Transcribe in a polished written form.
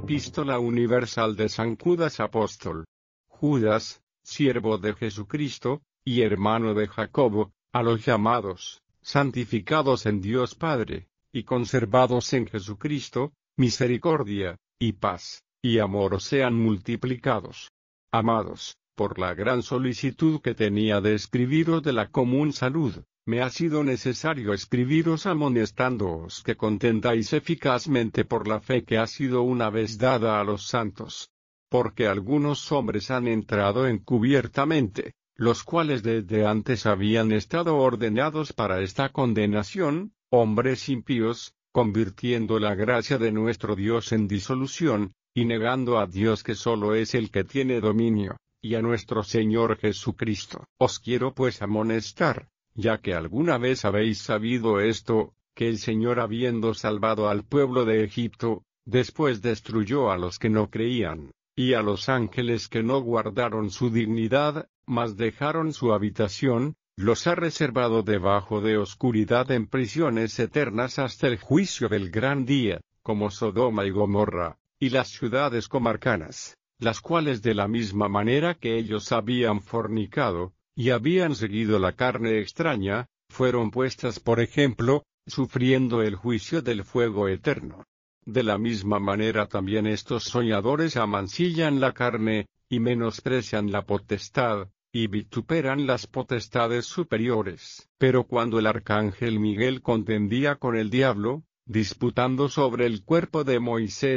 Epístola universal de San Judas apóstol. Judas, siervo de Jesucristo, y hermano de Jacobo, a los llamados, santificados en Dios Padre, y conservados en Jesucristo, misericordia, y paz, y amor os sean multiplicados. Amados, por la gran solicitud que tenía de escribiros de la común salud, me ha sido necesario escribiros amonestándoos que contendáis eficazmente por la fe que ha sido una vez dada a los santos. Porque algunos hombres han entrado encubiertamente, los cuales desde antes habían estado ordenados para esta condenación, hombres impíos, convirtiendo la gracia de nuestro Dios en disolución, y negando a Dios que solo es el que tiene dominio, y a nuestro Señor Jesucristo. Os quiero pues amonestar, ya que alguna vez habéis sabido esto, que el Señor habiendo salvado al pueblo de Egipto, después destruyó a los que no creían, y a los ángeles que no guardaron su dignidad, mas dejaron su habitación, los ha reservado debajo de oscuridad en prisiones eternas hasta el juicio del gran día, como Sodoma y Gomorra, y las ciudades comarcanas, las cuales de la misma manera que ellos habían fornicado, y habían seguido la carne extraña, fueron puestas por ejemplo, sufriendo el juicio del fuego eterno. De la misma manera también estos soñadores amancillan la carne, y menosprecian la potestad, y vituperan las potestades superiores. Pero cuando el arcángel Miguel contendía con el diablo, disputando sobre el cuerpo de Moisés,